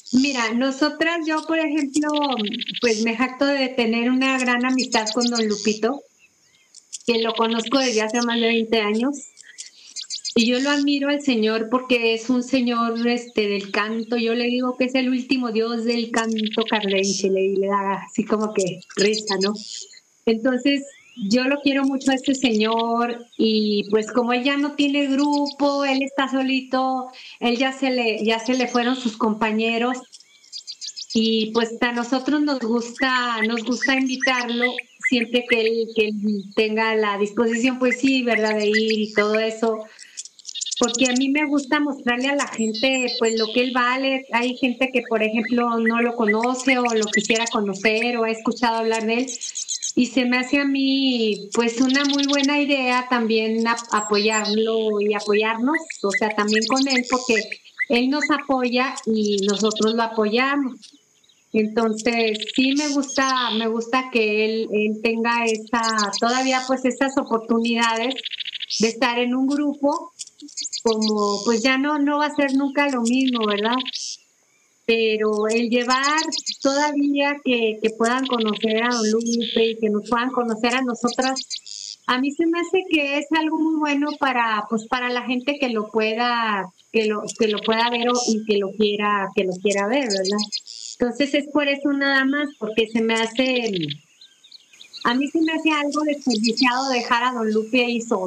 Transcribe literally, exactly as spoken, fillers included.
Mira, nosotras, yo, por ejemplo, pues me jacto de tener una gran amistad con don Lupito, que lo conozco desde hace más de veinte años. Y yo lo admiro al señor porque es un señor este, del canto. Yo le digo que es el último dios del canto cardenche, le, le da así como que risa, ¿no? Entonces, yo lo quiero mucho a este señor y pues como él ya no tiene grupo, él está solito, él ya se le, ya se le fueron sus compañeros y pues a nosotros nos gusta, nos gusta invitarlo siempre que él, que él tenga la disposición, pues sí, ¿verdad? De ir y todo eso, porque a mí me gusta mostrarle a la gente pues lo que él vale. Hay gente que, por ejemplo, no lo conoce o lo quisiera conocer o ha escuchado hablar de él y se me hace a mí pues una muy buena idea también a- apoyarlo y apoyarnos, o sea, también con él porque él nos apoya y nosotros lo apoyamos. Entonces, sí me gusta, me gusta que él, él tenga esa, todavía pues estas oportunidades de estar en un grupo, como pues ya no, no va a ser nunca lo mismo, ¿verdad? Pero el llevar todavía que, que puedan conocer a Don Lupe y que nos puedan conocer a nosotras, a mí se me hace que es algo muy bueno para, pues para la gente que lo pueda, que lo, que lo pueda ver o- y que lo quiera, que lo quiera ver, ¿verdad? Entonces es por eso nada más, porque se me hace, a mí se me hace algo desperdiciado dejar a Don Lupe ahí solo.